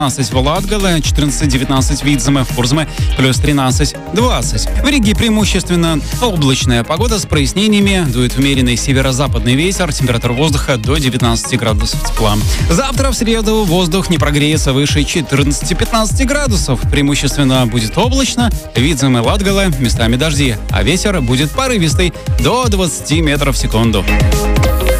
в Латгале, 14-19 Видземе, в Курзаме плюс 13-20. В Риге преимущественно облачная погода с прояснениями, дует умеренный северо-западный ветер, температура воздуха до 19 градусов тепла. Завтра в среду воздух не прогреется выше 14-15 градусов, преимущественно будет облачно, Видземе, Латгале, местами дожди, а ветер будет порывистый до 20 метров в секунду.